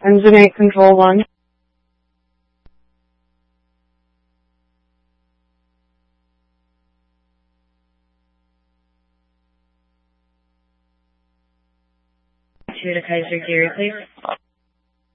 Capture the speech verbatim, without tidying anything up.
Engine eight, control one. Two to Kaiser Gear, please.